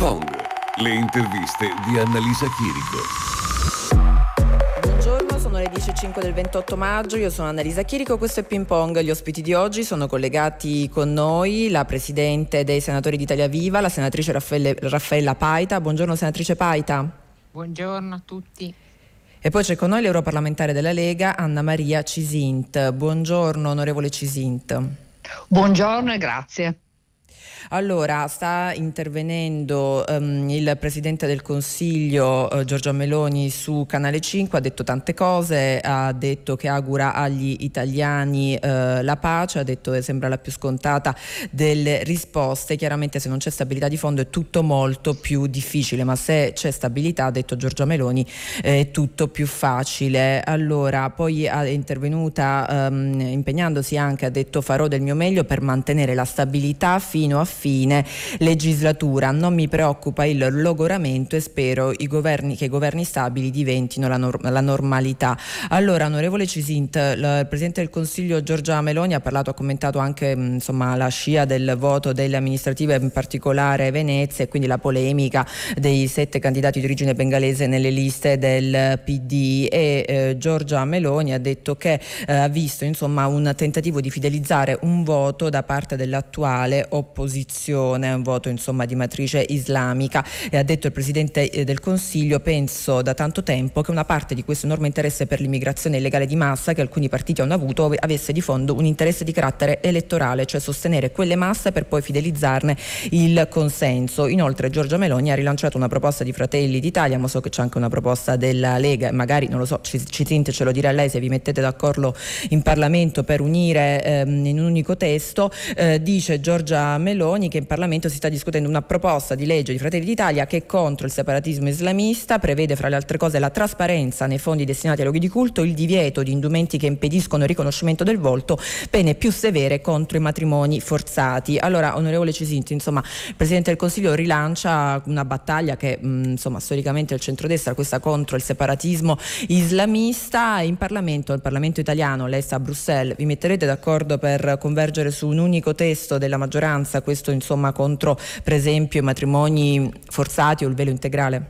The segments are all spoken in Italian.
Pong. Le interviste di Annalisa Chirico. Buongiorno, sono le 10:05 del 28 maggio, io sono Annalisa Chirico, questo è Ping Pong. Gli ospiti di oggi sono collegati con noi la Presidente dei Senatori d'Italia Viva, la senatrice Raffaella Paita. Buongiorno senatrice Paita. Buongiorno a tutti. E poi c'è con noi l'europarlamentare della Lega, Anna Maria Cisint. Buongiorno onorevole Cisint. Buongiorno e grazie. Allora, sta intervenendo il Presidente del Consiglio Giorgia Meloni su Canale 5, ha detto tante cose, ha detto che augura agli italiani la pace, ha detto che sembra la più scontata delle risposte. Chiaramente se non c'è stabilità di fondo è tutto molto più difficile, ma se c'è stabilità, ha detto Giorgia Meloni, è tutto più facile. Allora, poi è intervenuta impegnandosi anche, ha detto farò del mio meglio per mantenere la stabilità fino a fine legislatura, non mi preoccupa il logoramento e spero che i governi stabili diventino la normalità. Allora, onorevole Cisint, il Presidente del Consiglio Giorgia Meloni ha commentato anche la scia del voto delle amministrative, in particolare Venezia, e quindi la polemica dei 7 candidati di origine bengalese nelle liste del PD, e Giorgia Meloni ha detto che ha visto un tentativo di fidelizzare un voto da parte dell'attuale opposizione, un voto di matrice islamica, e ha detto il Presidente del Consiglio: penso da tanto tempo che una parte di questo enorme interesse per l'immigrazione illegale di massa che alcuni partiti hanno avuto avesse di fondo un interesse di carattere elettorale, cioè sostenere quelle masse per poi fidelizzarne il consenso. Inoltre Giorgia Meloni ha rilanciato una proposta di Fratelli d'Italia, ma so che c'è anche una proposta della Lega, e magari, non lo so, Cisint ce lo dirà lei, se vi mettete d'accordo in Parlamento per unire in un unico testo. Dice Giorgia Meloni che in Parlamento si sta discutendo una proposta di legge di Fratelli d'Italia che è contro il separatismo islamista, prevede fra le altre cose la trasparenza nei fondi destinati ai luoghi di culto, il divieto di indumenti che impediscono il riconoscimento del volto, pene più severe contro i matrimoni forzati. Allora, onorevole Cisint, il Presidente del Consiglio rilancia una battaglia che storicamente il centrodestra, questa contro il separatismo islamista. In Parlamento, il Parlamento italiano, lei sta a Bruxelles, vi metterete d'accordo per convergere su un unico testo della maggioranza, questo contro per esempio i matrimoni forzati o il velo integrale?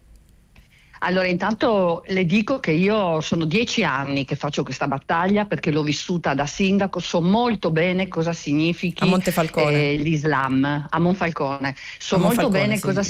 Allora, intanto le dico che io sono 10 anni che faccio questa battaglia, perché l'ho vissuta da sindaco, so molto bene cosa significhi a Montefalcone. l'Islam, a Monfalcone, so molto bene cosa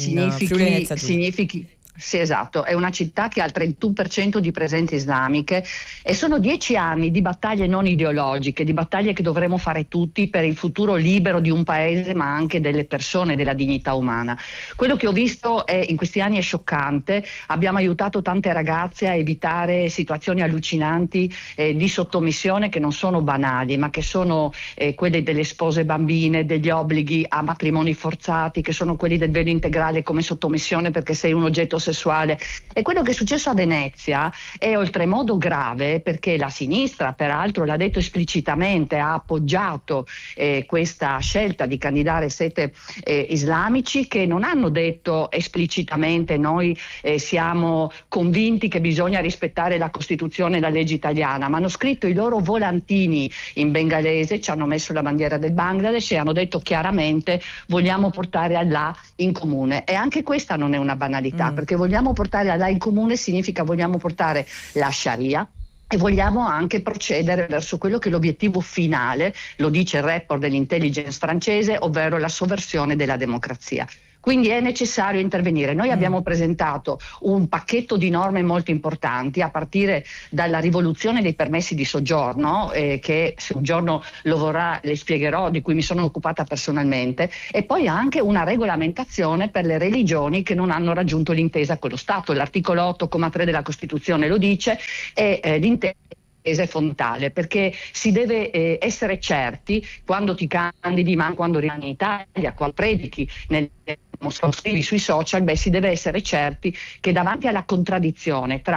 significhi. Sì, esatto, è una città che ha il 31% di presenze islamiche, e sono 10 anni di battaglie non ideologiche, di battaglie che dovremo fare tutti per il futuro libero di un paese, ma anche delle persone, della dignità umana. Quello che ho visto in questi anni è scioccante. Abbiamo aiutato tante ragazze a evitare situazioni allucinanti di sottomissione, che non sono banali, ma che sono quelle delle spose bambine, degli obblighi a matrimoni forzati, che sono quelli del velo integrale come sottomissione perché sei un oggetto sessuale. E quello che è successo a Venezia è oltremodo grave, perché la sinistra, peraltro, l'ha detto esplicitamente, ha appoggiato questa scelta di candidare 7 islamici, che non hanno detto esplicitamente noi siamo convinti che bisogna rispettare la Costituzione e la legge italiana, ma hanno scritto i loro volantini in bengalese, ci hanno messo la bandiera del Bangladesh e hanno detto chiaramente: vogliamo portare Allah in comune. E anche questa non è una banalità, perché vogliamo portare Allah in comune significa vogliamo portare la Sharia, e vogliamo anche procedere verso quello che è l'obiettivo finale, lo dice il report dell'intelligence francese, ovvero la sovversione della democrazia. Quindi è necessario intervenire. Noi abbiamo presentato un pacchetto di norme molto importanti, a partire dalla rivoluzione dei permessi di soggiorno, che se un giorno lo vorrà le spiegherò, di cui mi sono occupata personalmente, e poi anche una regolamentazione per le religioni che non hanno raggiunto l'intesa con lo Stato. L'articolo 8,3 della Costituzione lo dice, e l'intesa è fondamentale, perché si deve essere certi quando ti candidi, ma quando rimani in Italia, quando predichi, scrivi sui social, si deve essere certi che davanti alla contraddizione tra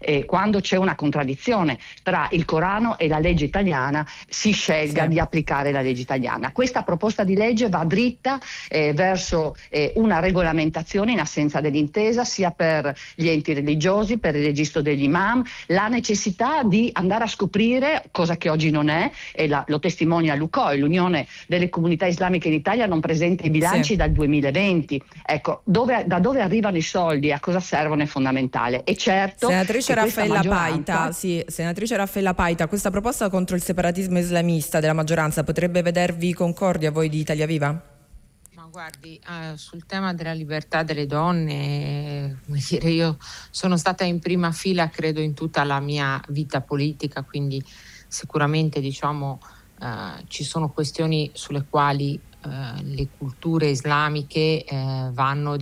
quando c'è una contraddizione tra il Corano e la legge italiana si scelga di applicare la legge italiana. Questa proposta di legge va dritta verso una regolamentazione in assenza dell'intesa sia per gli enti religiosi, per il registro degli imam, la necessità di andare a scoprire, cosa che oggi non è, e lo testimonia l'UCOI, l'Unione delle Comunità Islamiche in Italia non presenta i bilanci dal 2020. Ecco, da dove arrivano i soldi e a cosa servono è fondamentale. E certo, senatrice Raffaella Paita, questa proposta contro il separatismo islamista della maggioranza potrebbe vedervi concordi a voi di Italia Viva? Ma guardi, sul tema della libertà delle donne, io sono stata in prima fila credo in tutta la mia vita politica, quindi sicuramente ci sono questioni sulle quali le culture islamiche vanno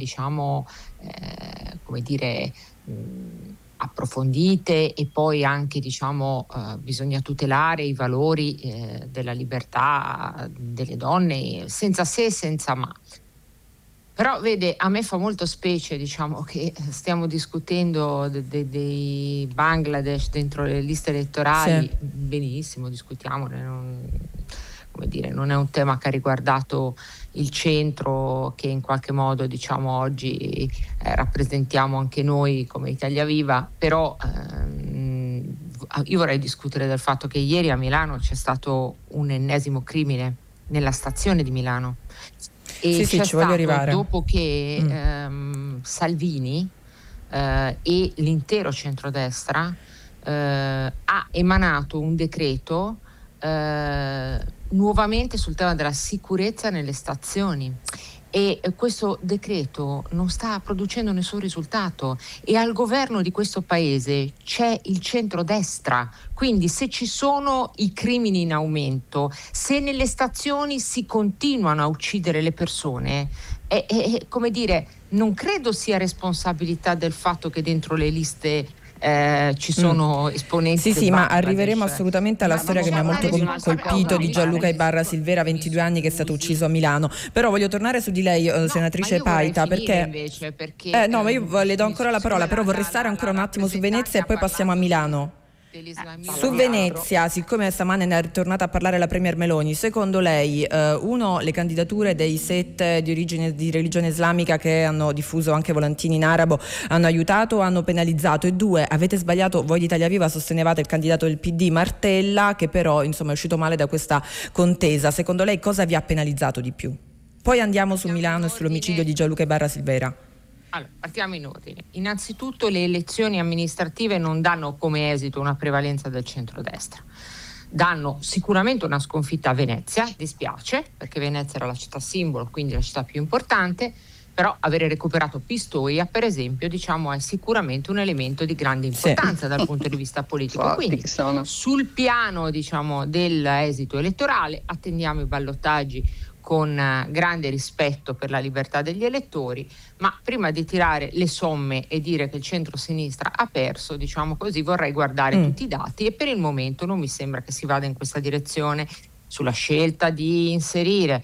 approfondite, e poi anche bisogna tutelare i valori della libertà delle donne senza se senza ma. Però vede, a me fa molto specie che stiamo discutendo dei Bangladesh dentro le liste elettorali. Benissimo, discutiamone, non è un tema che ha riguardato il centro, che in qualche modo oggi rappresentiamo anche noi come Italia Viva, però io vorrei discutere del fatto che ieri a Milano c'è stato un ennesimo crimine nella stazione di Milano. E ci voglio arrivare. Dopo che Salvini e l'intero centrodestra ha emanato un decreto nuovamente sul tema della sicurezza nelle stazioni, e questo decreto non sta producendo nessun risultato, e al governo di questo paese c'è il centrodestra. Quindi se ci sono i crimini in aumento, se nelle stazioni si continuano a uccidere le persone, non credo sia responsabilità del fatto che dentro le liste ci sono esponenti. Sì, ma arriveremo assolutamente alla storia che mi ha molto colpito di Gianluca Ibarra Silvera, 22 anni, che è stato ucciso a Milano. Però voglio tornare su di lei, senatrice Paita, perché ma io le do ancora la parola, però vorrei stare ancora un attimo su Venezia e poi passiamo a Milano. Su Venezia, siccome stamane ne è ritornata a parlare la Premier Meloni, secondo lei, le candidature dei 7 di religione islamica che hanno diffuso anche volantini in arabo hanno aiutato o hanno penalizzato? E 2, avete sbagliato, voi di Italia Viva sostenevate il candidato del PD Martella, che però è uscito male da questa contesa. Secondo lei cosa vi ha penalizzato di più? Poi andiamo su Milano e sull'omicidio di Gianluca Ibarra Silvera. Allora, partiamo in ordine. Innanzitutto le elezioni amministrative non danno come esito una prevalenza del centrodestra. Danno sicuramente una sconfitta a Venezia, dispiace, perché Venezia era la città simbolo, quindi la città più importante, però avere recuperato Pistoia, per esempio, è sicuramente un elemento di grande importanza dal punto di vista politico. Quindi sul piano dell'esito elettorale attendiamo i ballottaggi con grande rispetto per la libertà degli elettori, ma prima di tirare le somme e dire che il centro-sinistra ha perso, vorrei guardare tutti i dati, e per il momento non mi sembra che si vada in questa direzione. Sulla scelta di inserire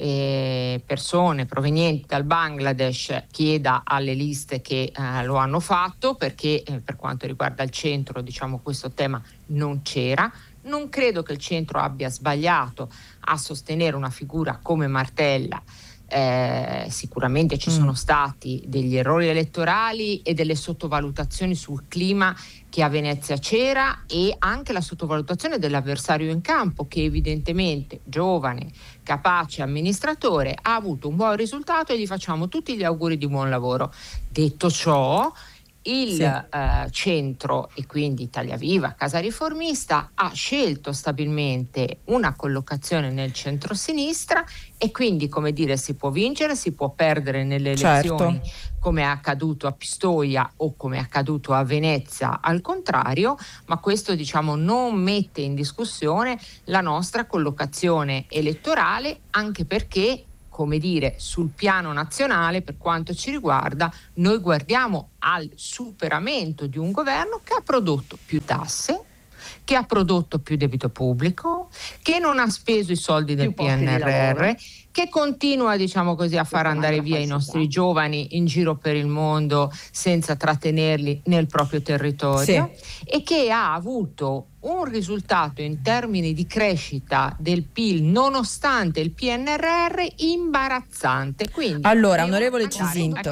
persone provenienti dal Bangladesh, chieda alle liste che lo hanno fatto, perché per quanto riguarda il centro questo tema non c'era. Non credo che il centro abbia sbagliato a sostenere una figura come Martella. Sicuramente ci sono stati degli errori elettorali e delle sottovalutazioni sul clima che a Venezia c'era, e anche la sottovalutazione dell'avversario in campo, che evidentemente giovane, capace amministratore, ha avuto un buon risultato e gli facciamo tutti gli auguri di buon lavoro. Detto ciò, il centro, e quindi Italia Viva, Casa Riformista, ha scelto stabilmente una collocazione nel centro-sinistra, e quindi, si può vincere, si può perdere nelle elezioni, come è accaduto a Pistoia o come è accaduto a Venezia al contrario, ma questo non mette in discussione la nostra collocazione elettorale, anche perché sul piano nazionale, per quanto ci riguarda, noi guardiamo al superamento di un governo che ha prodotto più tasse, che ha prodotto più debito pubblico, che non ha speso i soldi del PNRR, che continua, diciamo così, a far andare via i nostri giovani in giro per il mondo senza trattenerli nel proprio territorio, e che ha avuto un risultato in termini di crescita del PIL nonostante il PNRR imbarazzante. Quindi, allora, onorevole Cisinto,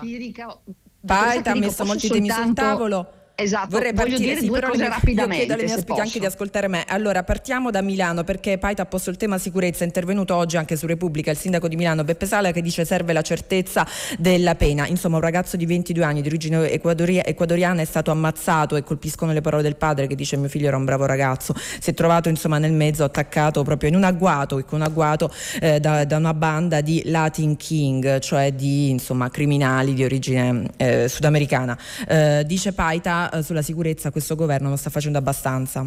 Paita ha messo molti temi sul tavolo. Esatto, vorrei voglio dire due cose rapidamente. Io chiedo alle mie ospiti anche di ascoltare me. Allora, partiamo da Milano, perché Paita ha posto il tema sicurezza. È intervenuto oggi anche su Repubblica il sindaco di Milano Beppe Sala, che dice serve la certezza della pena. Insomma, un ragazzo di 22 anni di origine ecuadoriana è stato ammazzato, e colpiscono le parole del padre che dice: mio figlio era un bravo ragazzo. Si è trovato insomma nel mezzo, attaccato proprio in un agguato da una banda di Latin King, cioè di insomma criminali di origine sudamericana. Dice Paita, sulla sicurezza questo governo non sta facendo abbastanza.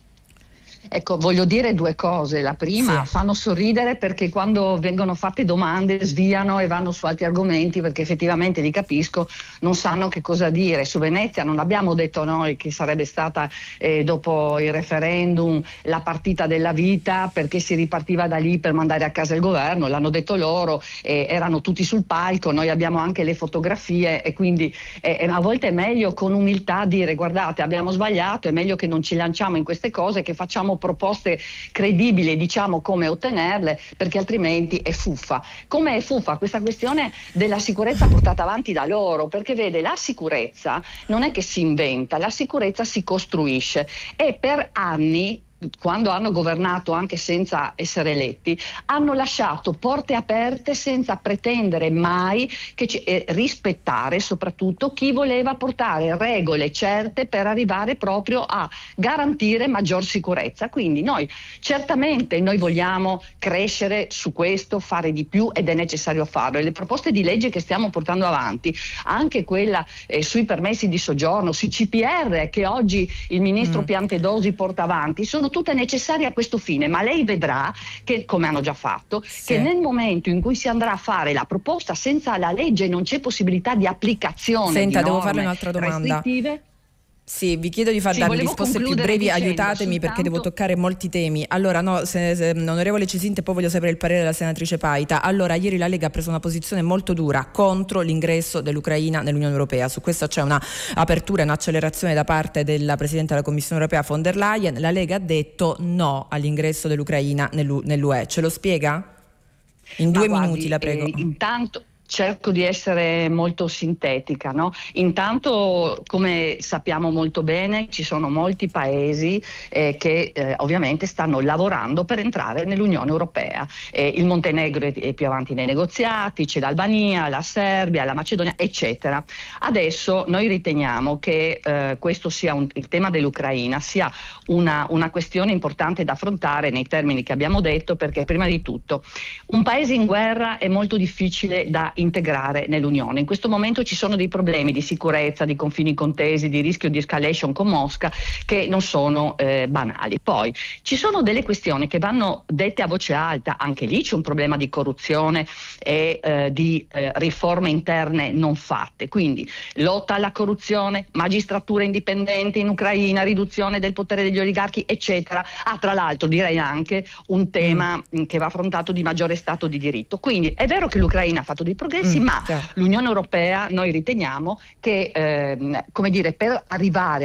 Ecco, voglio dire due cose. La prima, fanno sorridere perché quando vengono fatte domande sviano e vanno su altri argomenti, perché effettivamente li capisco, non sanno che cosa dire. Su Venezia non abbiamo detto noi che sarebbe stata dopo il referendum la partita della vita, perché si ripartiva da lì per mandare a casa il governo, l'hanno detto loro, erano tutti sul palco, noi abbiamo anche le fotografie, e quindi a volte è meglio con umiltà dire: guardate, abbiamo sbagliato, è meglio che non ci lanciamo in queste cose, che facciamo proposte credibili e diciamo come ottenerle, perché altrimenti è fuffa. Come è fuffa questa questione della sicurezza portata avanti da loro, perché vede, la sicurezza non è che si inventa, la sicurezza si costruisce, e per anni, quando hanno governato anche senza essere eletti, hanno lasciato porte aperte senza pretendere mai che rispettare soprattutto chi voleva portare regole certe per arrivare proprio a garantire maggior sicurezza. Quindi certamente noi vogliamo crescere su questo, fare di più, ed è necessario farlo, e le proposte di legge che stiamo portando avanti, anche quella sui permessi di soggiorno, sui CPR che oggi il ministro Piantedosi porta avanti, sono tutte necessarie a questo fine, ma lei vedrà che, come hanno già fatto, che nel momento in cui si andrà a fare la proposta senza la legge non c'è possibilità di applicazione. Senta, di devo farle un'altra domanda. Restrittive. Sì, vi chiedo di darmi risposte più brevi, aiutatemi perché devo toccare molti temi. Allora, onorevole Cisinto, poi voglio sapere il parere della senatrice Paita. Allora, ieri la Lega ha preso una posizione molto dura contro l'ingresso dell'Ucraina nell'Unione Europea. Su questo c'è una apertura e un'accelerazione da parte della Presidente della Commissione Europea von der Leyen. La Lega ha detto no all'ingresso dell'Ucraina nell'UE. Ce lo spiega? In 2 minuti, la prego. Intanto cerco di essere molto sintetica, no? Intanto, come sappiamo molto bene, ci sono molti paesi che ovviamente stanno lavorando per entrare nell'Unione Europea. Il Montenegro è più avanti nei negoziati, c'è l'Albania, la Serbia, la Macedonia, eccetera. Adesso noi riteniamo che questo sia il tema dell'Ucraina sia una questione importante da affrontare nei termini che abbiamo detto, perché prima di tutto un paese in guerra è molto difficile da integrare nell'Unione. In questo momento ci sono dei problemi di sicurezza, di confini contesi, di rischio di escalation con Mosca che non sono banali. Poi ci sono delle questioni che vanno dette a voce alta, anche lì c'è un problema di corruzione e di riforme interne non fatte, quindi lotta alla corruzione, magistratura indipendente in Ucraina, riduzione del potere degli oligarchi, eccetera. Tra l'altro direi anche un tema che va affrontato di maggiore stato di diritto. Quindi è vero che l'Ucraina ha fatto dei progressi, ma l'Unione Europea, noi riteniamo che come dire, per arrivare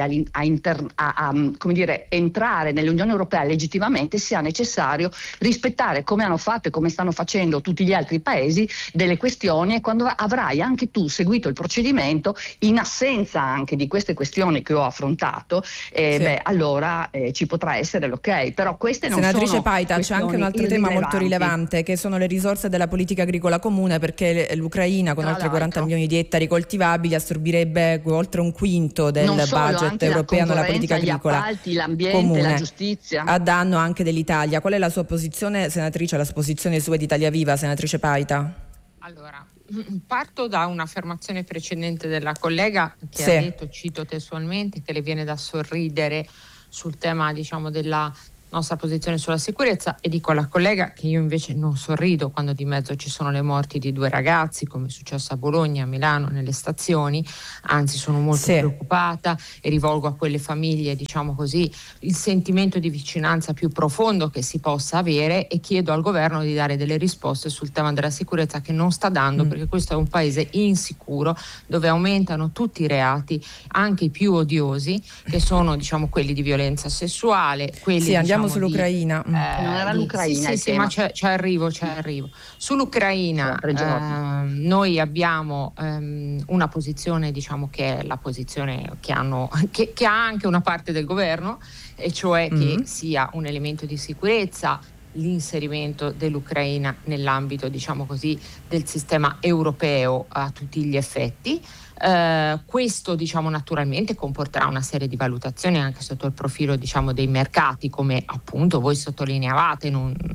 come dire, entrare nell'Unione Europea legittimamente sia necessario rispettare, come hanno fatto e come stanno facendo tutti gli altri paesi, delle questioni, e quando avrai anche tu seguito il procedimento in assenza anche di queste questioni che ho affrontato, allora ci potrà essere l'ok. Però queste non Senatrice sono Paita, c'è anche un altro tema molto rilevante, che sono le risorse della politica agricola comune, perché l'Ucraina con oltre 40 milioni di ettari coltivabili assorbirebbe oltre un quinto del budget europeo nella politica agricola gli appalti, l'ambiente, comune, la giustizia, a danno anche dell'Italia. Qual è la sua posizione, senatrice, la posizione sua di Italia Viva, senatrice Paita? Allora, parto da un'affermazione precedente della collega che ha detto, cito testualmente, che le viene da sorridere sul tema, diciamo, della nostra posizione sulla sicurezza, e dico alla collega che io invece non sorrido quando di mezzo ci sono le morti di 2 ragazzi, come è successo a Bologna, a Milano, nelle stazioni, anzi sono molto preoccupata e rivolgo a quelle famiglie, diciamo così, il sentimento di vicinanza più profondo che si possa avere, e chiedo al governo di dare delle risposte sul tema della sicurezza, che non sta dando, perché questo è un paese insicuro dove aumentano tutti i reati, anche i più odiosi, che sono, diciamo, quelli di violenza sessuale, quelli, sì, andiamo sull'Ucraina. Non era l'Ucraina sì, ma ci arrivo. Sull'Ucraina noi abbiamo una posizione, diciamo, che è la posizione che ha anche una parte del governo, e cioè che sia un elemento di sicurezza l'inserimento dell'Ucraina nell'ambito, diciamo così, del sistema europeo a tutti gli effetti. Questo, diciamo, naturalmente comporterà una serie di valutazioni anche sotto il profilo, diciamo, dei mercati, come appunto voi sottolineavate.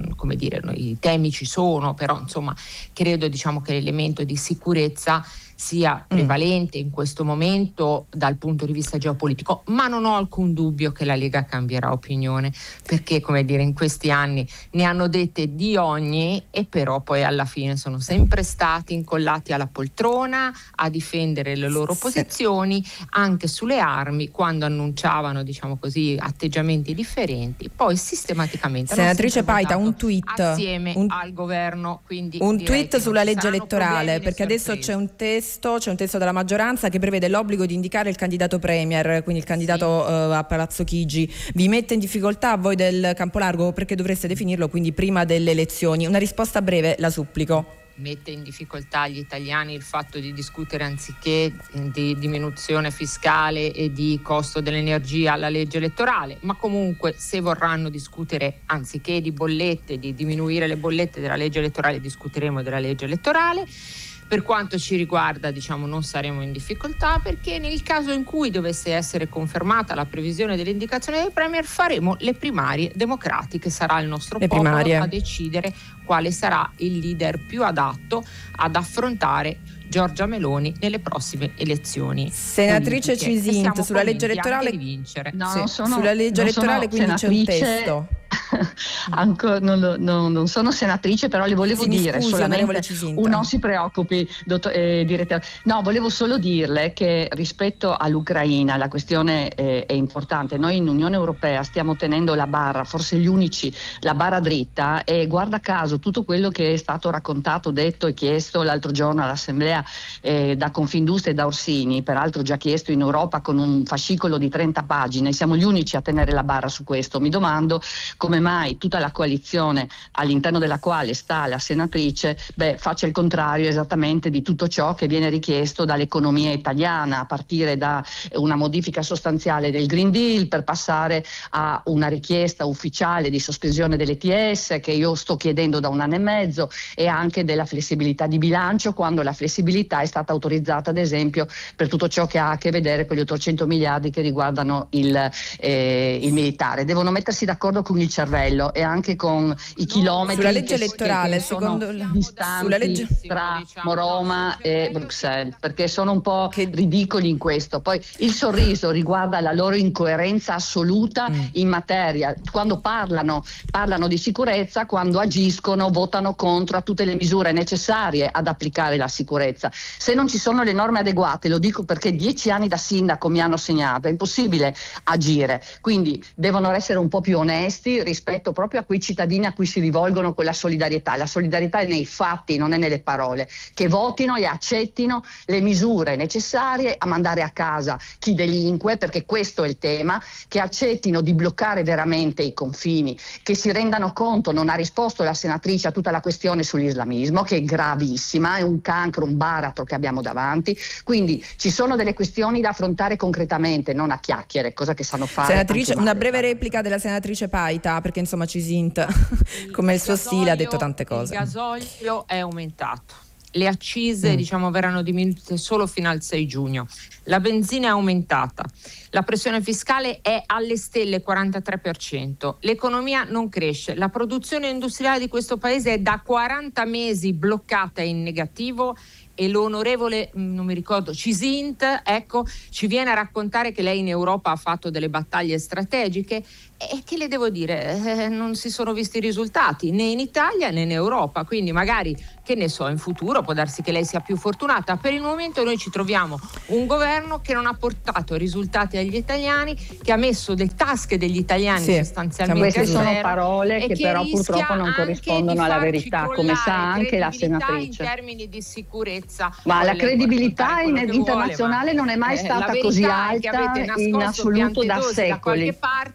I temi ci sono, però insomma credo, diciamo, che l'elemento di sicurezza sia prevalente in questo momento dal punto di vista geopolitico, ma non ho alcun dubbio che la Lega cambierà opinione, perché, come dire, in questi anni ne hanno dette di ogni, e però poi alla fine sono sempre stati incollati alla poltrona a difendere le loro posizioni anche sulle armi, quando annunciavano, diciamo così, atteggiamenti differenti, poi sistematicamente Senatrice Paita, un tweet assieme al governo, quindi un tweet sulla legge elettorale, perché adesso c'è un testo della maggioranza che prevede l'obbligo di indicare il candidato premier, quindi il candidato a Palazzo Chigi. Vi mette in difficoltà voi del Campolargo, perché dovreste definirlo quindi prima delle elezioni? Una risposta breve, la supplico. Mette in difficoltà gli italiani il fatto di discutere, anziché di diminuzione fiscale e di costo dell'energia, la legge elettorale, ma comunque se vorranno discutere, anziché di bollette, di diminuire le bollette della legge elettorale, discuteremo della legge elettorale. Per quanto ci riguarda, diciamo, non saremo in difficoltà, perché nel caso in cui dovesse essere confermata la previsione dell'indicazione del premier, faremo le primarie democratiche. Sarà il nostro popolo a decidere quale sarà il leader più adatto ad affrontare Giorgia Meloni nelle prossime elezioni. Senatrice Cisint, sulla legge elettorale sulla legge elettorale, quindi c'è un testo. Non sono senatrice, però le volevo dire solamente non si preoccupi, direttore. No, volevo solo dirle che rispetto all'Ucraina la questione è importante. Noi in Unione Europea stiamo tenendo la barra, forse gli unici, la barra dritta, e guarda caso tutto quello che è stato raccontato, detto e chiesto l'altro giorno all'Assemblea da Confindustria e da Orsini, peraltro già chiesto in Europa con un fascicolo di 30 pagine, siamo gli unici a tenere la barra su questo. Mi domando come mai tutta la coalizione all'interno della quale sta la senatrice faccia il contrario esattamente di tutto ciò che viene richiesto dall'economia italiana, a partire da una modifica sostanziale del Green Deal per passare a una richiesta ufficiale di sospensione dell'ETS che io sto chiedendo da 1 anno e mezzo, e anche della flessibilità di bilancio, quando la flessibilità è stata autorizzata ad esempio per tutto ciò che ha a che vedere con gli 800 miliardi che riguardano il militare. Devono mettersi d'accordo con il cervello e anche con i chilometri sulla legge elettorale, secondo distanti sulla legge tra Roma e Bruxelles, perché sono un po' ridicoli in questo. Poi il sorriso riguarda la loro incoerenza assoluta in materia, quando parlano di sicurezza, quando agiscono votano contro a tutte le misure necessarie ad applicare la sicurezza. Se non ci sono le norme adeguate, lo dico perché 10 anni da sindaco mi hanno segnato, è impossibile agire, quindi devono essere un po' più onesti rispetto proprio a quei cittadini a cui si rivolgono con la solidarietà. La solidarietà è nei fatti, non è nelle parole, che votino e accettino le misure necessarie a mandare a casa chi delinque, perché questo è il tema, che accettino di bloccare veramente i confini, che si rendano conto, non ha risposto la senatrice a tutta la questione sull'islamismo, che è gravissima, è un cancro, un baratro che abbiamo davanti, quindi ci sono delle questioni da affrontare concretamente, non a chiacchiere, cosa che sanno fare. Senatrice, una breve replica della senatrice Paita, perché insomma Cisint, come il suo stile, ha detto tante cose. Il gasolio è aumentato, le accise verranno diminuite solo fino al 6 giugno, la benzina è aumentata, la pressione fiscale è alle stelle, 43%, l'economia non cresce, la produzione industriale di questo paese è da 40 mesi bloccata in negativo, e l'onorevole, non mi ricordo, Cisint, ci viene a raccontare che lei in Europa ha fatto delle battaglie strategiche. E che le devo dire? Non si sono visti risultati né in Italia né in Europa, quindi magari, che ne so, in futuro può darsi che lei sia più fortunata. Per il momento noi ci troviamo un governo che non ha portato risultati agli italiani, che ha messo le tasche degli italiani sostanzialmente. Queste sono parole che però purtroppo non corrispondono alla verità, come sa anche la senatrice. In termini di sicurezza. Ma la credibilità internazionale non è mai stata così alta in assoluto da secoli.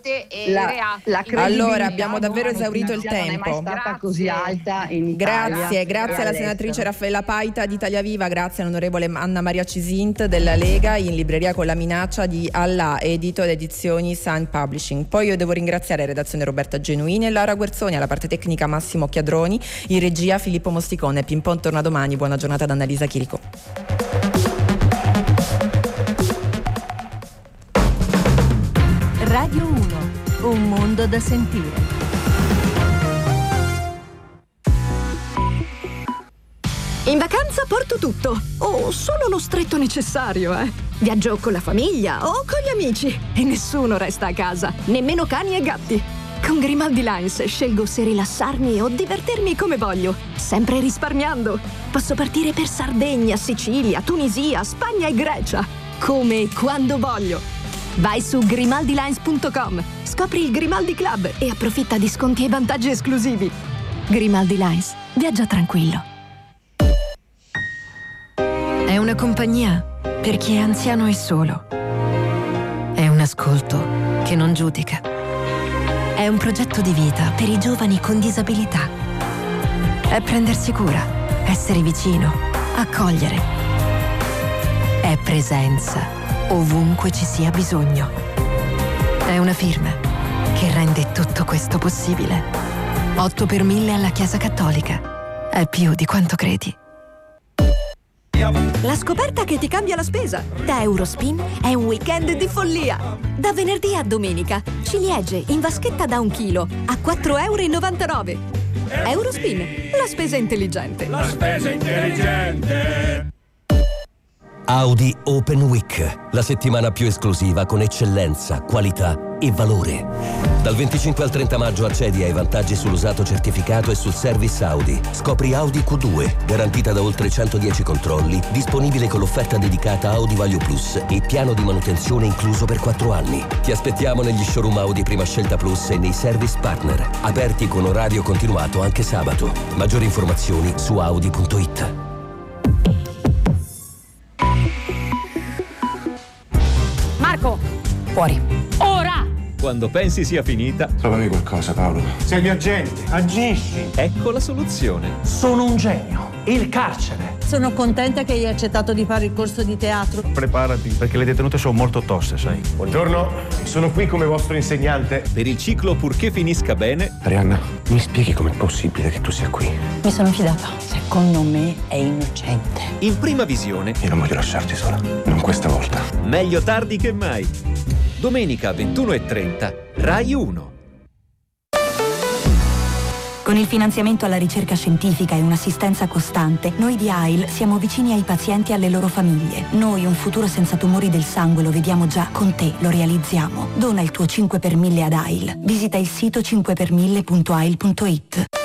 Allora abbiamo davvero esaurito il tempo. Non è mai stata così alta in Italia. Grazie alla senatrice Raffaella Paita di Italia Viva, grazie all'onorevole Anna Maria Cisint della Lega, in libreria con la minaccia di Allah, edito ed edizioni Sun Publishing. Poi io devo ringraziare redazione Roberta Genuini e Laura Guerzoni, alla parte tecnica Massimo Chiadroni, in regia Filippo Mosticone. Pimpon torna domani, buona giornata da Annalisa Chirico. Radio 1, un mondo da sentire. In vacanza porto tutto, o solo lo stretto necessario, Viaggio con la famiglia o con gli amici e nessuno resta a casa, nemmeno cani e gatti. Con Grimaldi Lines scelgo se rilassarmi o divertirmi come voglio, sempre risparmiando. Posso partire per Sardegna, Sicilia, Tunisia, Spagna e Grecia, come e quando voglio. Vai su grimaldilines.com, scopri il Grimaldi Club e approfitta di sconti e vantaggi esclusivi. Grimaldi Lines, viaggia tranquillo. È una compagnia per chi è anziano e solo. È un ascolto che non giudica. È un progetto di vita per i giovani con disabilità. È prendersi cura, essere vicino, accogliere. È presenza ovunque ci sia bisogno. È una firma che rende tutto questo possibile. 8 per 1000 alla Chiesa Cattolica. È più di quanto credi. La scoperta che ti cambia la spesa. Da Eurospin è un weekend di follia. Da venerdì a domenica, ciliegie in vaschetta da 1 chilo a €4,99. Eurospin, la spesa intelligente. La spesa intelligente. Audi Open Week, la settimana più esclusiva con eccellenza, qualità e valore. Dal 25 al 30 maggio accedi ai vantaggi sull'usato certificato e sul service Audi. Scopri Audi Q2, garantita da oltre 110 controlli, disponibile con l'offerta dedicata Audi Value Plus e piano di manutenzione incluso per 4 anni. Ti aspettiamo negli showroom Audi Prima Scelta Plus e nei service partner, aperti con orario continuato anche sabato. Maggiori informazioni su audi.it. Marco! Fuori. Ora! Quando pensi sia finita, trovami qualcosa, Paolo. Sei il mio agente, agisci. Ecco la soluzione. Sono un genio. Il carcere. Sono contenta che hai accettato di fare il corso di teatro. Preparati, perché le detenute sono molto toste, sai. Buongiorno, sono qui come vostro insegnante. Per il ciclo Purché finisca bene. Arianna, mi spieghi com'è possibile che tu sia qui? Mi sono fidata. Secondo me è innocente. In prima visione. Io non voglio lasciarti sola, non questa volta. Meglio tardi che mai. Domenica 21:30, Rai 1. Con il finanziamento alla ricerca scientifica e un'assistenza costante, noi di AIL siamo vicini ai pazienti e alle loro famiglie. Noi un futuro senza tumori del sangue lo vediamo già, con te lo realizziamo. Dona il tuo 5 per 1000 ad AIL. Visita il sito 5per1000.ail.it.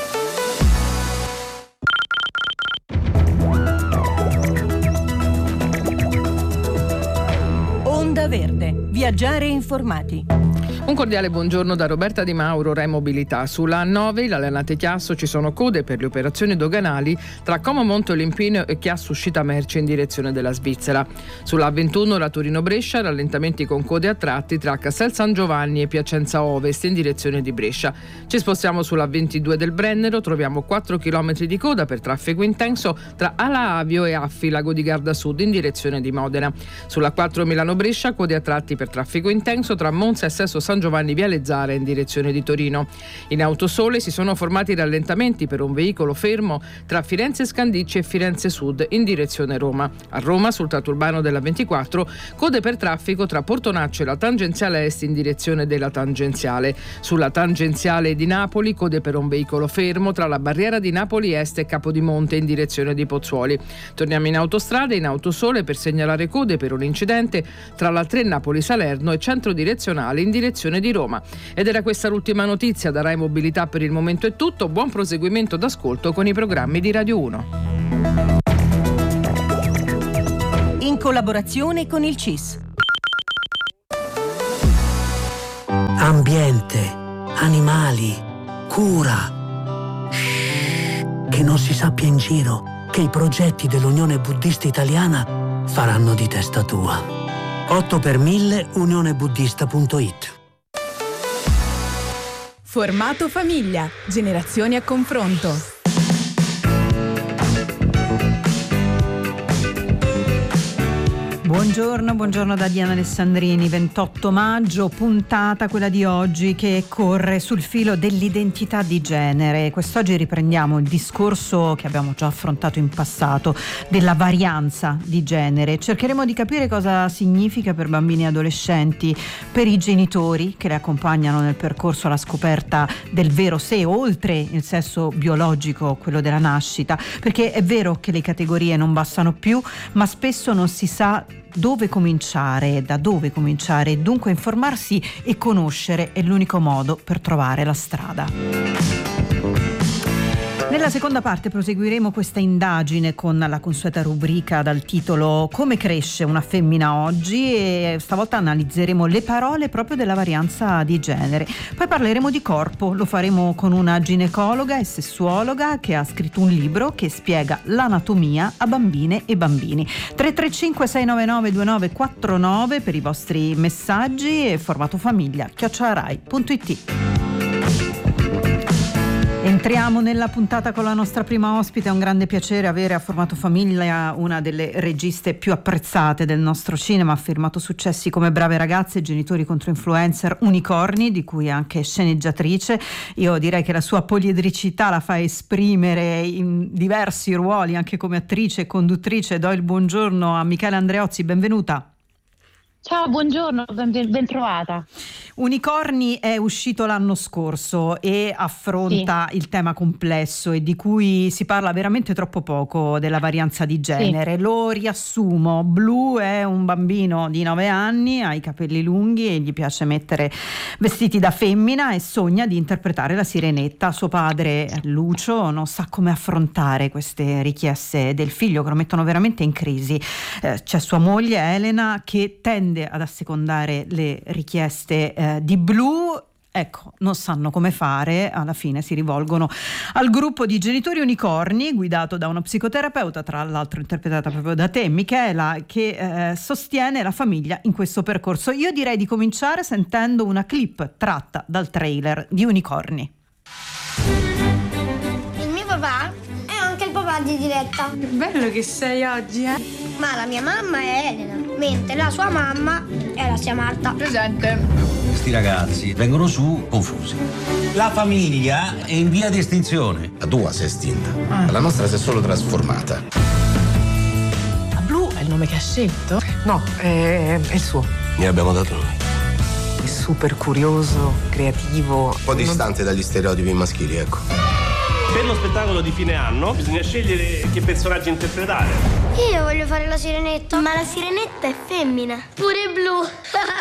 Onda Verde. Viaggiare informati. Un cordiale buongiorno da Roberta Di Mauro, Rai Mobilità. Sulla A9, la Lanate Chiasso, ci sono code per le operazioni doganali tra Como Monte Olimpino e Chiasso Uscita Merce in direzione della Svizzera. Sulla A21, la Torino Brescia, rallentamenti con code a tratti tra Castel San Giovanni e Piacenza Ovest in direzione di Brescia. Ci spostiamo sulla A22 del Brennero, troviamo 4 km di coda per traffico intenso tra Ala Avio e Affi, Lago di Garda Sud in direzione di Modena. Sulla 4 Milano Brescia, code a tratti per traffico intenso tra Monza e Sesto San Giovanni Viale Zara in direzione di Torino. In Autosole si sono formati rallentamenti per un veicolo fermo tra Firenze Scandicci e Firenze Sud in direzione Roma. A Roma, sul tratto urbano della 24, code per traffico tra Portonaccio e la tangenziale est in direzione della tangenziale. Sulla tangenziale di Napoli, code per un veicolo fermo tra la barriera di Napoli Est e Capodimonte in direzione di Pozzuoli. Torniamo in autostrada in Autosole per segnalare code per un incidente tra la 3 Napoli Salerno e centro direzionale in direzione direzione di Roma. Ed era questa l'ultima notizia. Da Rai Mobilità per il momento è tutto. Buon proseguimento d'ascolto con i programmi di Radio 1. In collaborazione con il CIS. Ambiente, animali, cura. Che non si sappia in giro che i progetti dell'Unione Buddista Italiana faranno di testa tua. 8 per 1000 unionebuddista.it. Formato famiglia, generazioni a confronto. Buongiorno da Diana Alessandrini. 28 maggio, puntata quella di oggi che corre sul filo dell'identità di genere. Quest'oggi riprendiamo il discorso che abbiamo già affrontato in passato della varianza di genere. Cercheremo di capire cosa significa per bambini e adolescenti, per i genitori che le accompagnano nel percorso alla scoperta del vero sé, oltre il sesso biologico, quello della nascita, perché è vero che le categorie non bastano più, ma spesso non si sa dove cominciare, da dove cominciare, dunque informarsi e conoscere è l'unico modo per trovare la strada. Nella seconda parte proseguiremo questa indagine con la consueta rubrica dal titolo Come cresce una femmina oggi, e stavolta analizzeremo le parole proprio della varianza di genere. Poi parleremo di corpo, lo faremo con una ginecologa e sessuologa che ha scritto un libro che spiega l'anatomia a bambine e bambini. 335 699 2949 per i vostri messaggi e formato famiglia @rai.it. Entriamo nella puntata con la nostra prima ospite. È un grande piacere avere a Formato Famiglia una delle registe più apprezzate del nostro cinema. Ha firmato successi come Brave ragazze, Genitori contro influencer, Unicorni, di cui è anche sceneggiatrice. Io direi che la sua poliedricità la fa esprimere in diversi ruoli, anche come attrice e conduttrice. Do il buongiorno a Michela Andreozzi, benvenuta. Ciao, buongiorno, ben trovata. Unicorni è uscito l'anno scorso e affronta il tema complesso e di cui si parla veramente troppo poco, della varianza di genere. Sì. Lo riassumo: Blu è un bambino di 9 anni, ha i capelli lunghi e gli piace mettere vestiti da femmina e sogna di interpretare la Sirenetta. Suo padre Lucio non sa come affrontare queste richieste del figlio che lo mettono veramente in crisi. C'è sua moglie Elena che tende ad assecondare le richieste di Blu. Ecco, non sanno come fare, alla fine si rivolgono al gruppo di Genitori Unicorni, guidato da uno psicoterapeuta, tra l'altro interpretata proprio da te, Michela, che sostiene la famiglia in questo percorso. Io direi di cominciare sentendo una clip tratta dal trailer di Unicorni. Il mio papà è anche il papà di Diletta. Che bello che sei oggi, Ma la mia mamma è Elena, mentre la sua mamma è la zia Marta. Presente. Questi ragazzi vengono su confusi. La famiglia è in via di estinzione. La tua si è estinta, la nostra si è solo trasformata. Ma Blu è il nome che ha scelto? No, è il suo. Ne abbiamo dato noi. È super curioso, creativo. Un po' distante dagli stereotipi maschili, ecco. Per lo spettacolo di fine anno bisogna scegliere che personaggio interpretare. Io voglio fare la Sirenetta. Ma la Sirenetta è femmina. Pure Blu.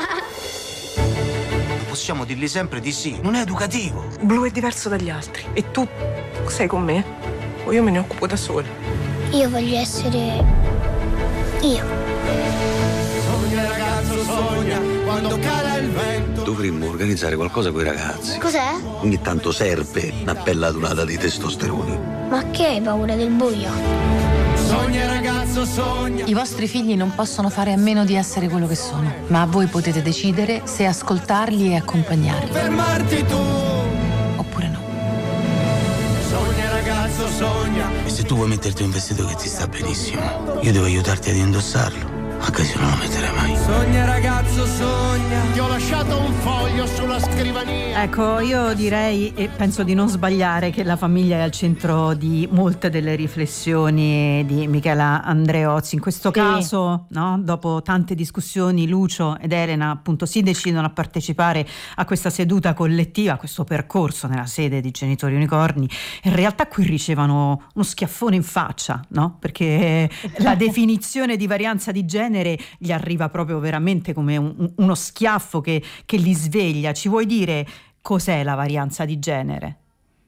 Possiamo dirgli sempre di sì, non è educativo. Blu è diverso dagli altri. E tu sei con me? O io me ne occupo da sola? Io voglio essere io. Sogna ragazzo, sogna quando cala il vento. Dovremmo organizzare qualcosa con i ragazzi. Cos'è? Ogni tanto serve una bella donata di testosterone. Ma che hai paura del buio? Sogna ragazzo, sogna. I vostri figli non possono fare a meno di essere quello che sono, ma voi potete decidere se ascoltarli e accompagnarli. Fermarti tu. Oppure no. Sogna ragazzo, sogna. E se tu vuoi metterti un vestito che ti sta benissimo, io devo aiutarti ad indossarlo. Anche se non lo metterai mai. Sogna ragazzo, sogna. Ti ho lasciato un foglio sulla scrivania. Ecco, io direi, e penso di non sbagliare, che la famiglia è al centro di molte delle riflessioni di Michela Andreozzi. In questo caso, no, dopo tante discussioni, Lucio ed Elena appunto si decidono a partecipare a questa seduta collettiva, a questo percorso nella sede di Genitori Unicorni. In realtà qui ricevono uno schiaffone in faccia, no? Perché la definizione di varianza di genere genere gli arriva proprio veramente come uno schiaffo che li sveglia. Ci vuoi dire cos'è la varianza di genere?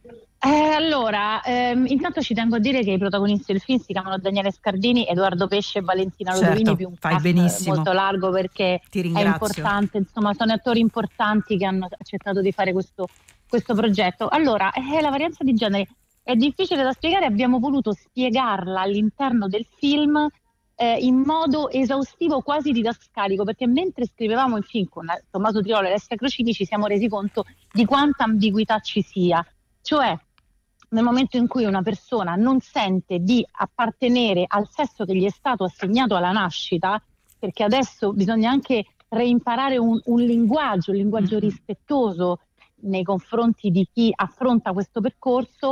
Allora, intanto ci tengo a dire che i protagonisti del film si chiamano Daniele Scardini, Edoardo Pesce e Valentina Lodolini, più un cast molto largo perché è importante, insomma sono attori importanti che hanno accettato di fare questo progetto. Allora, la varianza di genere è difficile da spiegare, abbiamo voluto spiegarla all'interno del film in modo esaustivo, quasi didascalico, perché mentre scrivevamo il film con Tommaso Triolo e Alessia Crocini ci siamo resi conto di quanta ambiguità ci sia, cioè nel momento in cui una persona non sente di appartenere al sesso che gli è stato assegnato alla nascita, perché adesso bisogna anche reimparare un linguaggio rispettoso nei confronti di chi affronta questo percorso,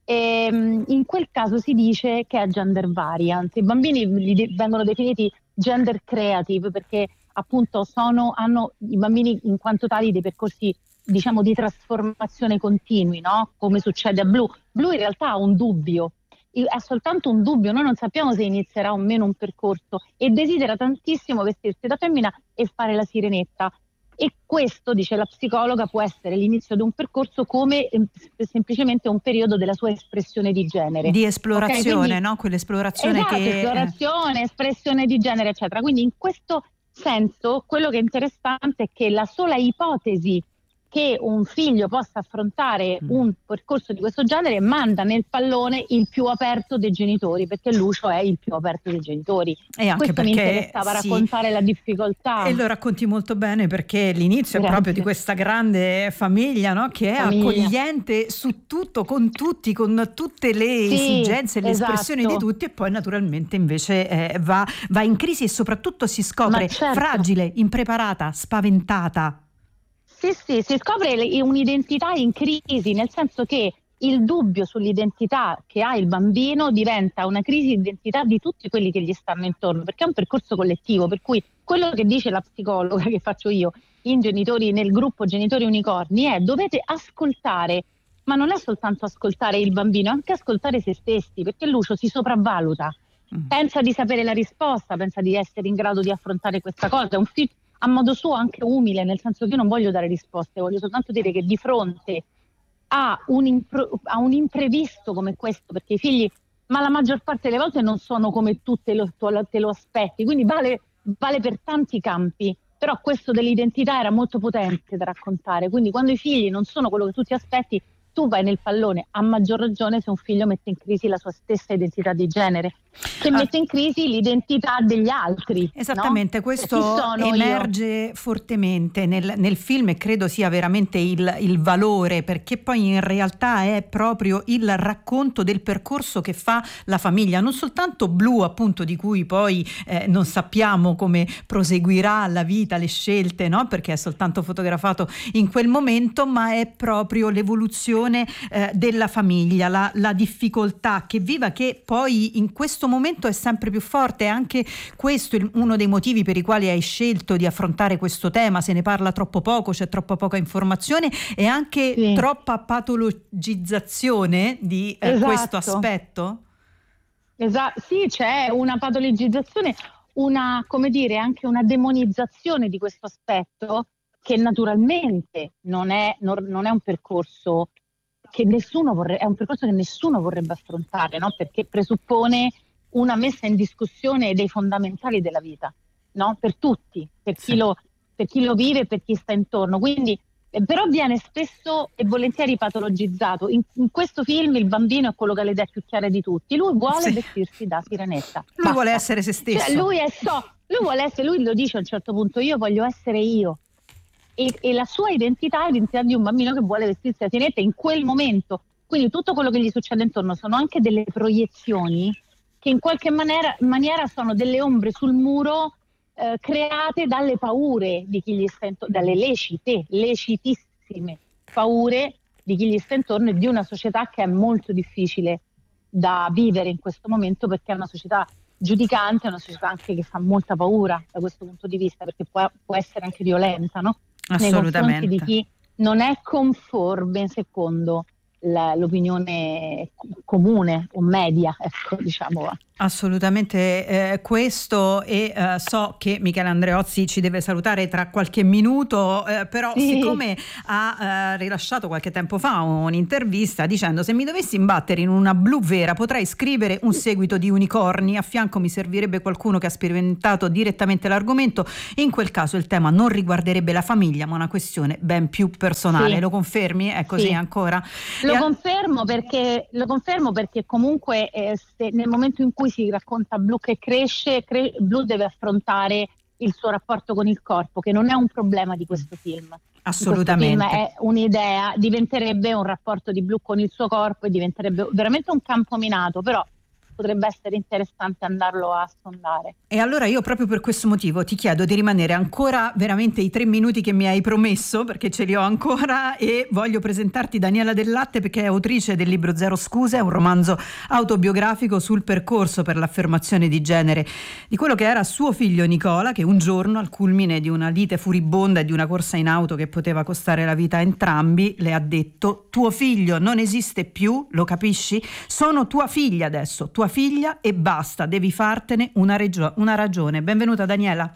in quel caso si dice che è gender variant. I bambini vengono definiti gender creative perché appunto hanno i bambini in quanto tali dei percorsi, diciamo, di trasformazione continui, no? Come succede a Blu. Blu in realtà ha un dubbio, è soltanto un dubbio, noi non sappiamo se inizierà o meno un percorso e desidera tantissimo vestirsi da femmina e fare la sirenetta. E questo, dice la psicologa, può essere l'inizio di un percorso come semplicemente un periodo della sua espressione di genere. Di esplorazione, okay? Quindi, no? Quell'esplorazione esplorazione, espressione di genere, eccetera. Quindi in questo senso quello che è interessante è che la sola ipotesi che un figlio possa affrontare un percorso di questo genere manda nel pallone il più aperto dei genitori, perché Lucio è il più aperto dei genitori. E anche questo perché mi interessava raccontare la difficoltà. E lo racconti molto bene, perché l'inizio è proprio di questa grande famiglia, no? Che è accogliente su tutto, con tutti, con tutte le esigenze, le espressioni di tutti, e poi naturalmente invece va in crisi e soprattutto si scopre fragile, impreparata, spaventata. Sì, si scopre un'identità in crisi, nel senso che il dubbio sull'identità che ha il bambino diventa una crisi di identità di tutti quelli che gli stanno intorno, perché è un percorso collettivo, per cui quello che dice la psicologa, che faccio io, nel gruppo Genitori Unicorni, è: dovete ascoltare, ma non è soltanto ascoltare il bambino, è anche ascoltare se stessi, perché Lucio si sopravvaluta, pensa di sapere la risposta, pensa di essere in grado di affrontare questa cosa. È un figlio a modo suo anche umile, nel senso che io non voglio dare risposte, voglio soltanto dire che di fronte a un imprevisto come questo, perché i figli, ma la maggior parte delle volte non sono come tu te lo aspetti, quindi vale per tanti campi, però questo dell'identità era molto potente da raccontare, quindi quando i figli non sono quello che tu ti aspetti, tu vai nel pallone, a maggior ragione se un figlio mette in crisi la sua stessa identità di genere, che mette in crisi l'identità degli altri. Esattamente, no? Questo emerge fortemente nel film, e credo sia veramente il valore, perché poi in realtà è proprio il racconto del percorso che fa la famiglia, non soltanto Blu, appunto, di cui poi non sappiamo come proseguirà la vita, le scelte, no? Perché è soltanto fotografato in quel momento, ma è proprio l'evoluzione della famiglia, la difficoltà che viva, che poi in questo momento è sempre più forte. È anche questo uno dei motivi per i quali hai scelto di affrontare questo tema. Se ne parla troppo poco, c'è troppa poca informazione e anche troppa patologizzazione di questo aspetto. Sì, c'è una patologizzazione, anche una demonizzazione di questo aspetto, che naturalmente non è un percorso che è un percorso che nessuno vorrebbe affrontare, no? Perché presuppone una messa in discussione dei fondamentali della vita, no? Per tutti, per chi lo vive e per chi sta intorno. Quindi, però viene spesso e volentieri patologizzato. In questo film il bambino è quello che ha le idee più chiare di tutti. Lui vuole vestirsi da sirenetta. Lui vuole essere se stesso. Cioè, lui lo dice a un certo punto: io voglio essere io. E la sua identità è l'identità di un bambino che vuole vestirsi da sirenetta in quel momento. Quindi tutto quello che gli succede intorno sono anche delle proiezioni che in qualche maniera sono delle ombre sul muro create dalle paure di chi gli sta intorno, dalle lecitissime paure di chi gli sta intorno, e di una società che è molto difficile da vivere in questo momento, perché è una società giudicante, è una società anche che fa molta paura da questo punto di vista, perché può essere anche violenta, no? Assolutamente. Nei confronti di chi non è conforme secondo l'opinione comune o media, ecco, diciamo. Assolutamente questo, e so che Michele Andreozzi ci deve salutare tra qualche minuto, però sì. Siccome ha rilasciato qualche tempo fa un'intervista dicendo: se mi dovessi imbattere in una blu vera potrei scrivere un seguito di Unicorni, a fianco mi servirebbe qualcuno che ha sperimentato direttamente l'argomento, in quel caso il tema non riguarderebbe la famiglia ma una questione ben più personale. Sì. Lo confermi? È così? Sì. Ancora? Lo confermo perché comunque se nel momento in cui si racconta Blu che cresce, Blu deve affrontare il suo rapporto con il corpo, che non è un problema di questo film. Assolutamente. Questo film è un'idea, diventerebbe un rapporto di Blu con il suo corpo e diventerebbe veramente un campo minato, però potrebbe essere interessante andarlo a sondare. E allora io proprio per questo motivo ti chiedo di rimanere ancora veramente i 3 minuti che mi hai promesso, perché ce li ho ancora, e voglio presentarti Daniela Del Latte, perché è autrice del libro Zero Scuse, è un romanzo autobiografico sul percorso per l'affermazione di genere di quello che era suo figlio Nicola, che un giorno, al culmine di una lite furibonda e di una corsa in auto che poteva costare la vita a entrambi, le ha detto: tuo figlio non esiste più, lo capisci? Sono tua figlia adesso, tua figlia, e basta, devi fartene una ragione. Benvenuta Daniela.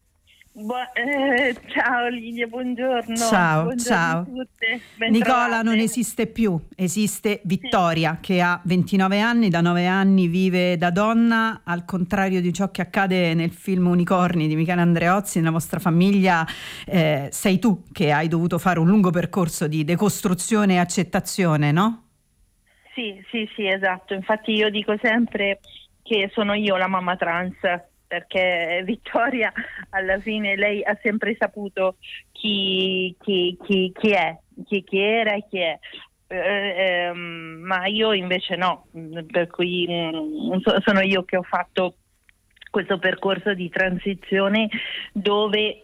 Ciao Lidia, buongiorno. Ciao. A tutte. Nicola non esiste più, esiste Vittoria, che ha 29 anni, da 9 anni vive da donna, al contrario di ciò che accade nel film Unicorni di Michele Andreozzi. Nella vostra famiglia sei tu che hai dovuto fare un lungo percorso di decostruzione e accettazione, no? Sì, esatto. Infatti io dico sempre che sono io la mamma trans, perché Vittoria alla fine lei ha sempre saputo chi è, chi era e chi è, ma io invece no, per cui sono io che ho fatto questo percorso di transizione dove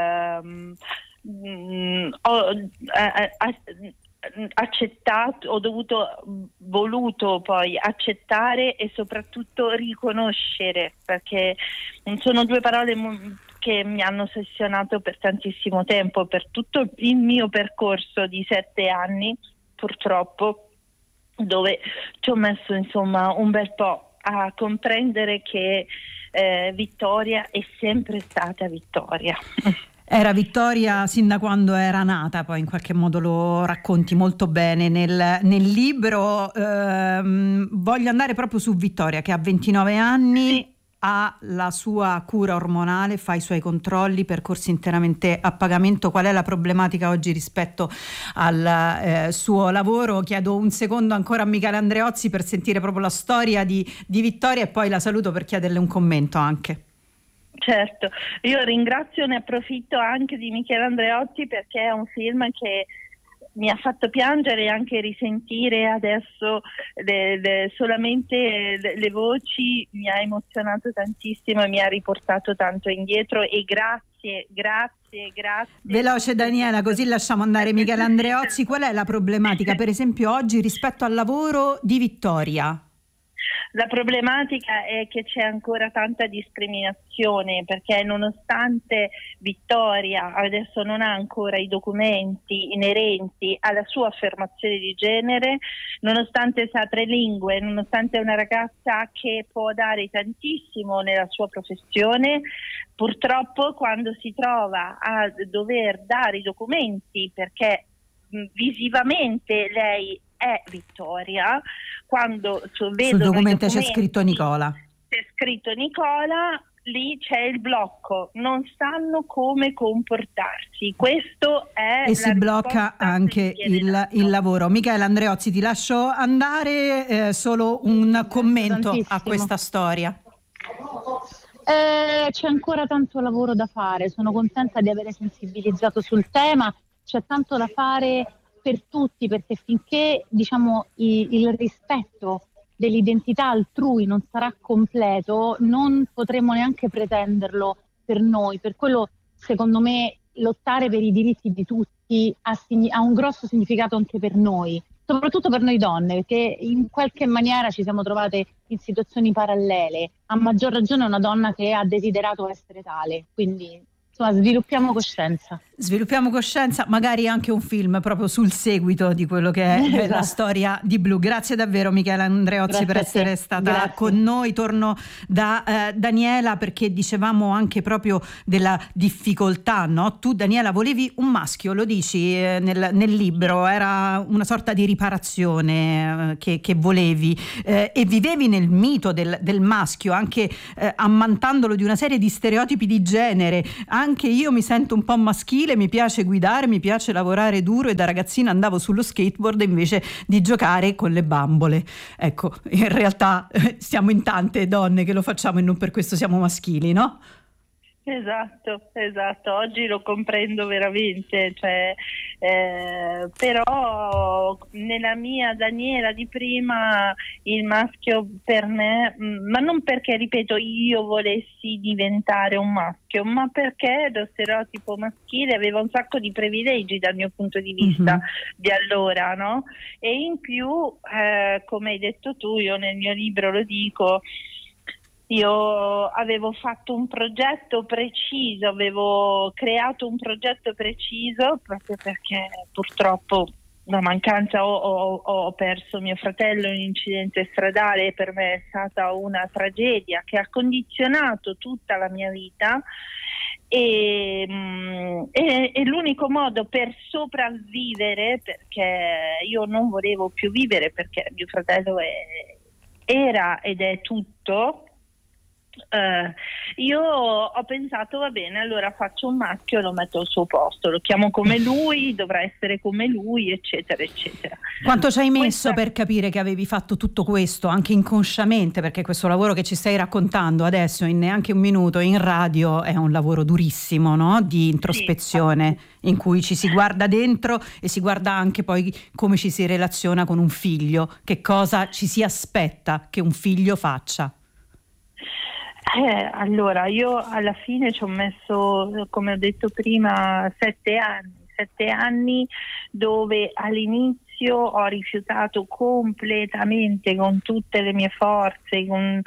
ho voluto poi accettare e soprattutto riconoscere, perché sono 2 parole che mi hanno ossessionato per tantissimo tempo, per tutto il mio percorso di 7 anni, purtroppo, dove ci ho messo insomma un bel po' a comprendere che Vittoria è sempre stata Vittoria. Era Vittoria sin da quando era nata, poi in qualche modo lo racconti molto bene nel libro. Voglio andare proprio su Vittoria, che ha 29 anni, sì. Ha la sua cura ormonale, fa i suoi controlli, percorsi interamente a pagamento. Qual è la problematica oggi rispetto al suo lavoro? Chiedo un secondo ancora a Michele Andreozzi per sentire proprio la storia di Vittoria, e poi la saluto per chiederle un commento anche. Certo, io ringrazio e ne approfitto anche di Michele Andreozzi, perché è un film che mi ha fatto piangere e anche risentire adesso solamente le voci, mi ha emozionato tantissimo e mi ha riportato tanto indietro, e grazie. Veloce Daniela, così lasciamo andare Michele Andreozzi. Qual è la problematica, per esempio, oggi rispetto al lavoro di Vittoria? La problematica è che c'è ancora tanta discriminazione, perché nonostante Vittoria adesso non ha ancora i documenti inerenti alla sua affermazione di genere, nonostante sa 3 lingue, nonostante è una ragazza che può dare tantissimo nella sua professione, purtroppo quando si trova a dover dare i documenti, perché visivamente lei è Vittoria, quando vedo sul documento c'è scritto Nicola. C'è scritto Nicola, lì c'è il blocco, non sanno come comportarsi. Questo è e si blocca anche il lavoro. Michele Andreozzi, ti lascio andare, solo un commento a questa storia. C'è ancora tanto lavoro da fare, sono contenta di avere sensibilizzato sul tema, c'è tanto da fare per tutti, perché finché il rispetto dell'identità altrui non sarà completo, non potremo neanche pretenderlo per noi. Per quello, secondo me, lottare per i diritti di tutti ha un grosso significato anche per noi, soprattutto per noi donne, perché in qualche maniera ci siamo trovate in situazioni parallele, a maggior ragione una donna che ha desiderato essere tale, quindi insomma sviluppiamo coscienza. Sviluppiamo coscienza, magari anche un film proprio sul seguito di quello che è la storia di Blu. Grazie davvero Michela Andreozzi per essere stata con noi. Torno da Daniela, perché dicevamo anche proprio della difficoltà, no? Tu Daniela volevi un maschio, lo dici nel libro, era una sorta di riparazione che volevi, e vivevi nel mito del maschio, anche ammantandolo di una serie di stereotipi di genere. Anche io mi sento un po' maschile, mi piace guidare, mi piace lavorare duro, e da ragazzina andavo sullo skateboard invece di giocare con le bambole. Ecco, in realtà siamo in tante donne che lo facciamo e non per questo siamo maschili, no? Esatto, oggi lo comprendo veramente, cioè, però nella mia Daniela di prima il maschio per me, ma non perché, ripeto, io volessi diventare un maschio, ma perché lo stereotipo maschile aveva un sacco di privilegi dal mio punto di vista di allora, no? E in più, come hai detto tu, io nel mio libro lo dico, io avevo fatto un progetto preciso, avevo creato un progetto preciso proprio perché purtroppo la mancanza ho perso mio fratello in un incidente stradale, e per me è stata una tragedia che ha condizionato tutta la mia vita, e l'unico modo per sopravvivere, perché io non volevo più vivere perché mio fratello era ed è tutto, io ho pensato va bene, allora faccio un maschio e lo metto al suo posto, lo chiamo come lui, dovrà essere come lui, eccetera eccetera. Quanto ci hai messo per capire che avevi fatto tutto questo, anche inconsciamente, perché questo lavoro che ci stai raccontando adesso in neanche un minuto in radio è un lavoro durissimo, no? Di introspezione, in cui ci si guarda dentro e si guarda anche poi come ci si relaziona con un figlio, che cosa ci si aspetta che un figlio faccia. Allora, io alla fine ci ho messo, come ho detto prima, 7 anni dove all'inizio ho rifiutato completamente, con tutte le mie forze,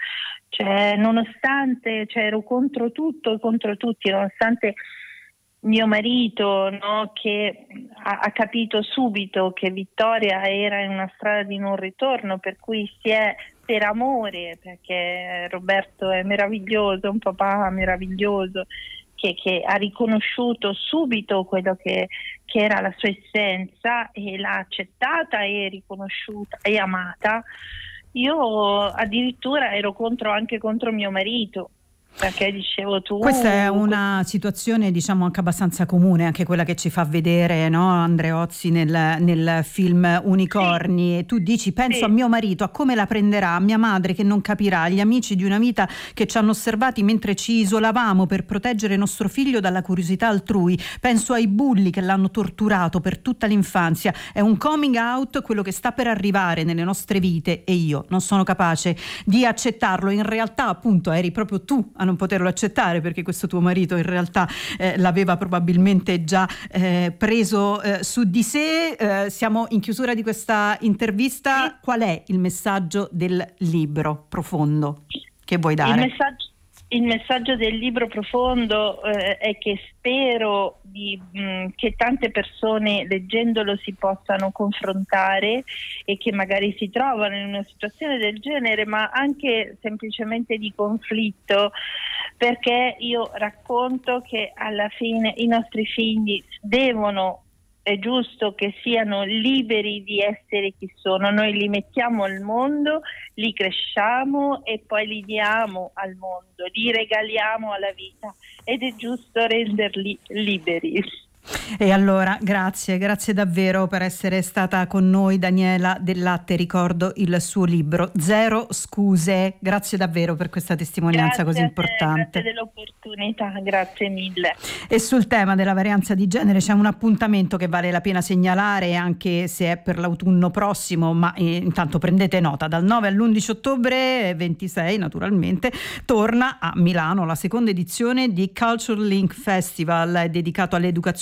nonostante ero contro tutto e contro tutti, nonostante mio marito, no, che ha capito subito che Vittoria era in una strada di non ritorno, per cui si è, per amore, perché Roberto è meraviglioso, un papà meraviglioso, che ha riconosciuto subito quello che era la sua essenza e l'ha accettata e riconosciuta e amata. Io addirittura ero anche contro mio marito, perché dicevo tu... Questa è una situazione, diciamo, anche abbastanza comune, anche quella che ci fa vedere, no, Andreozzi nel film Unicorni. E tu dici, penso a mio marito, a come la prenderà, a mia madre che non capirà, agli amici di una vita che ci hanno osservati mentre ci isolavamo per proteggere nostro figlio dalla curiosità altrui, penso ai bulli che l'hanno torturato per tutta l'infanzia. È un coming out quello che sta per arrivare nelle nostre vite e io non sono capace di accettarlo. In realtà appunto eri proprio tu a non poterlo accettare, perché questo tuo marito in realtà l'aveva probabilmente già preso su di sé. Siamo in chiusura di questa intervista. Qual è il messaggio del libro profondo che vuoi dare? Il messaggio del libro profondo è che spero che tante persone leggendolo si possano confrontare e che magari si trovano in una situazione del genere, ma anche semplicemente di conflitto, perché io racconto che alla fine i nostri figli è giusto che siano liberi di essere chi sono. Noi li mettiamo al mondo, li cresciamo e poi li diamo al mondo, li regaliamo alla vita, ed è giusto renderli liberi. E allora grazie davvero per essere stata con noi, Daniela Del Latte. Ricordo il suo libro Zero scuse. Grazie davvero per questa testimonianza così importante. Grazie dell'opportunità, grazie mille. E sul tema della varianza di genere c'è un appuntamento che vale la pena segnalare, anche se è per l'autunno prossimo, ma intanto prendete nota: dal 9 all'11 ottobre 26 naturalmente torna a Milano la seconda edizione di Culture Link Festival, dedicato all'educazione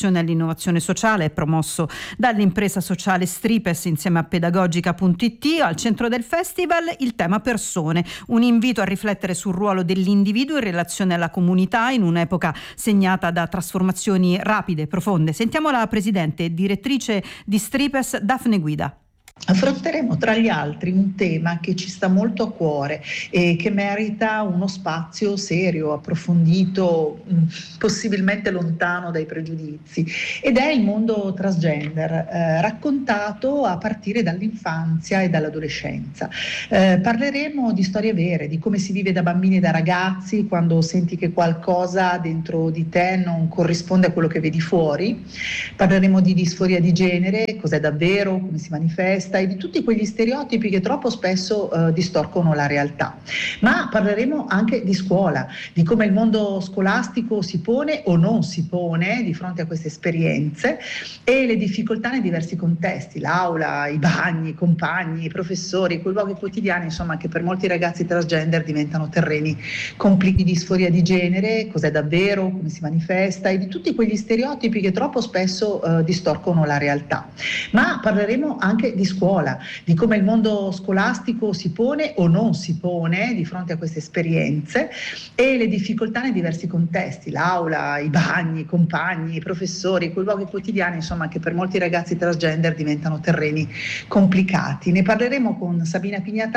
all'istruzione e all'innovazione sociale, è promosso dall'impresa sociale Stripes insieme a Pedagogica.it. Al centro del festival il tema persone, un invito a riflettere sul ruolo dell'individuo in relazione alla comunità in un'epoca segnata da trasformazioni rapide e profonde. Sentiamo la presidente e direttrice di Stripes, Daphne Guida. Affronteremo tra gli altri un tema che ci sta molto a cuore e che merita uno spazio serio, approfondito, possibilmente lontano dai pregiudizi, ed è il mondo transgender, raccontato a partire dall'infanzia e dall'adolescenza. Parleremo di storie vere, di come si vive da bambini e da ragazzi quando senti che qualcosa dentro di te non corrisponde a quello che vedi fuori. Parleremo di disforia di genere, cos'è davvero, come si manifesta, e di tutti quegli stereotipi che troppo spesso distorcono la realtà. Ma parleremo anche di scuola, di come il mondo scolastico si pone o non si pone di fronte a queste esperienze e le difficoltà nei diversi contesti, l'aula, i bagni, i compagni, i professori, quei luoghi quotidiani, insomma, che per molti ragazzi transgender diventano terreni complici di disforia di genere, cos'è davvero, come si manifesta, e di tutti quegli stereotipi che troppo spesso distorcono la realtà. Ma parleremo anche di scuola, di come il mondo scolastico si pone o non si pone di fronte a queste esperienze e le difficoltà nei diversi contesti, l'aula, i bagni, i compagni, i professori, quei luoghi quotidiani, insomma, che per molti ragazzi transgender diventano terreni complicati. Ne parleremo con Sabina Pignata